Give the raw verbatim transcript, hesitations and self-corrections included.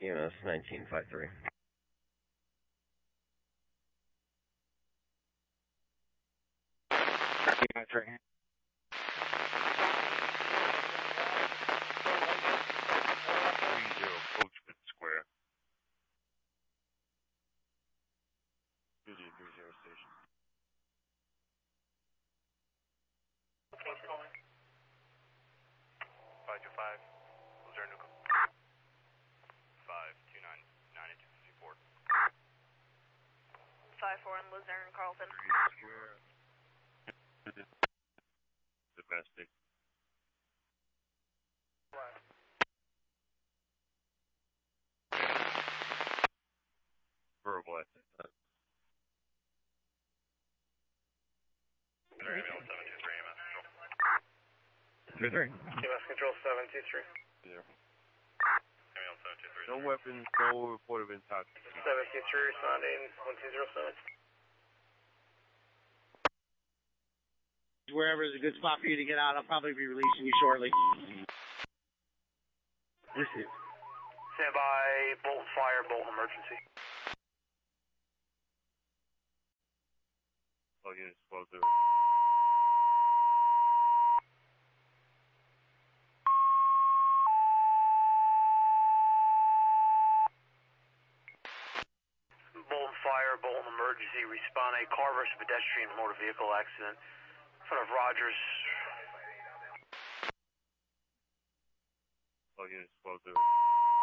E M S nineteen five three. That's right. three zero Coachman Square. three zero three zero station. five two five, Luzerne, Newcomb. five two nine, nine two five four. five four in Luzerne, Carlton. Square. Domestic. Verbal, I think. Ambulance seven two three, A M S control. Two three. A M S control seven two three. Yeah. Ambulance seven two three. No weapons, no report of intoxication. seven two three responding one two zero seven. Wherever is a good spot for you to get out, I'll probably be releasing you shortly. Stand by, Bolton fire, Bolton emergency. All units twelve zero. Bolton fire, Bolton emergency, respond a car versus pedestrian motor vehicle accident in front of Rogers. All units twelve zero.